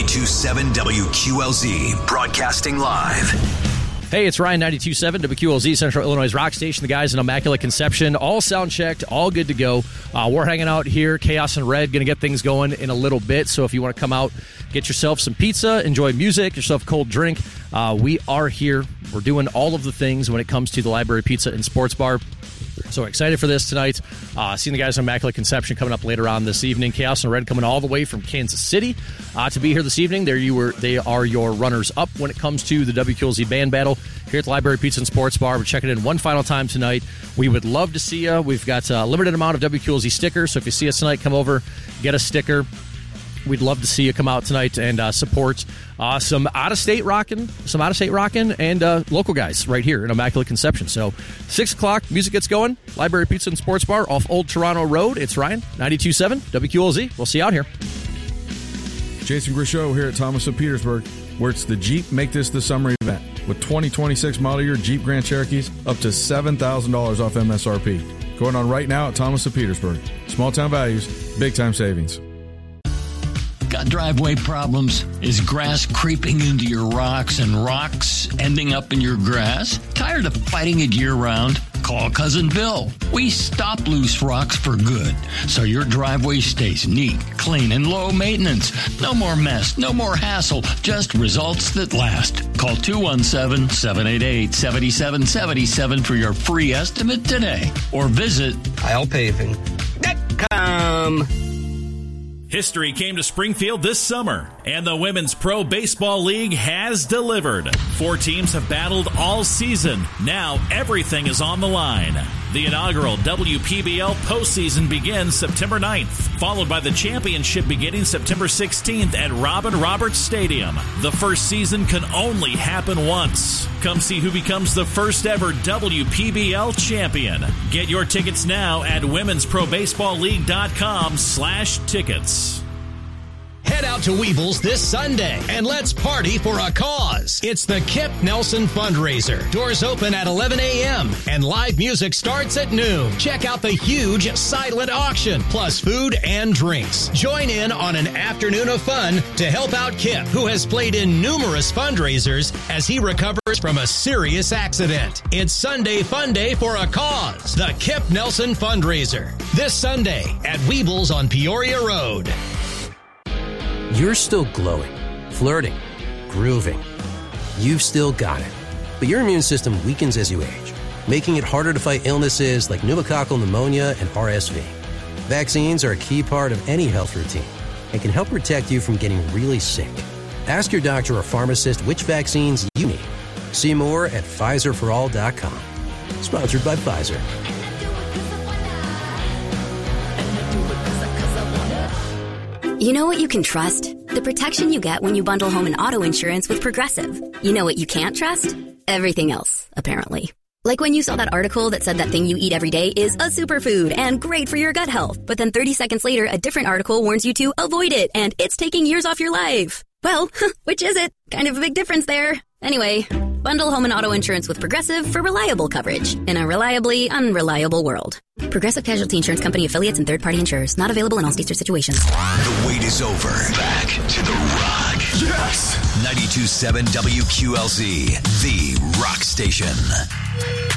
92.7 WQLZ, broadcasting live. Hey, it's Ryan, 92.7 WQLZ, Central Illinois Rock Station. The guys in Immaculate Conception, all sound checked, all good to go. We're hanging out here, Chaos and Red, going to get things going in a little bit. So if you want to come out, get yourself some pizza, enjoy music, yourself a cold drink, we are here. We're doing all of the things when it comes to the Library Pizza and Sports Bar. So excited for this tonight. Seeing the guys in Immaculate Conception coming up later on this evening. Chaos and Red coming all the way from Kansas City to be here this evening. They are your runners-up when it comes to the WQLZ band battle here at the Library Pizza and Sports Bar. We're checking in one final time tonight. We would love to see you. We've got a limited amount of WQLZ stickers, so if you see us tonight, come over, get a sticker. We'd love to see you come out tonight and support some out-of-state rocking, and local guys right here in Immaculate Conception. So 6 o'clock, music gets going. Library Pizza and Sports Bar off Old Toronto Road. It's Ryan, 92.7 WQLZ. We'll see you out here. Jason Grisho here at Thomas of Petersburg, where it's the Jeep Make This the Summer event with 2026 model year Jeep Grand Cherokees up to $7,000 off MSRP. Going on right now at Thomas of Petersburg. Small town values, big time savings. Got driveway problems? Is grass creeping into your rocks and rocks ending up in your grass? Tired of fighting it year-round? Call Cousin Bill. We stop loose rocks for good, so your driveway stays neat, clean, and low maintenance. No more mess, no more hassle, just results that last. Call 217-788-7777 for your free estimate today, or visit ILPaving.com. History came to Springfield this summer, and the Women's Pro Baseball League has delivered. 4 teams have battled all season. Now everything is on the line. The inaugural WPBL postseason begins September 9th, followed by the championship beginning September 16th at Robin Roberts Stadium. The first season can only happen once. Come see who becomes the first ever WPBL champion. Get your tickets now at womensprobaseballleague.com/tickets. Head out to Weebles this Sunday and let's party for a cause. It's the Kip Nelson Fundraiser. Doors open at 11 a.m. and live music starts at noon. Check out the huge silent auction, plus food and drinks. Join in on an afternoon of fun to help out Kip, who has played in numerous fundraisers as he recovers from a serious accident. It's Sunday Fun Day for a cause. The Kip Nelson Fundraiser. This Sunday at Weebles on Peoria Road. You're still glowing, flirting, grooving. You've still got it. But your immune system weakens as you age, making it harder to fight illnesses like pneumococcal pneumonia and RSV. Vaccines are a key part of any health routine and can help protect you from getting really sick. Ask your doctor or pharmacist which vaccines you need. See more at PfizerForAll.com. Sponsored by Pfizer. You know what you can trust? The protection you get when you bundle home and auto insurance with Progressive. You know what you can't trust? Everything else, apparently. Like when you saw that article that said that thing you eat every day is a superfood and great for your gut health, but then 30 seconds later, a different article warns you to avoid it and it's taking years off your life. Well, which is it? Kind of a big difference there. Anyway, bundle home and auto insurance with Progressive for reliable coverage in a reliably unreliable world. Progressive Casualty Insurance Company affiliates and third-party insurers. Not available in all states or situations. The wait is over. Back to the rock. Yes! 92.7 WQLZ, the rock station.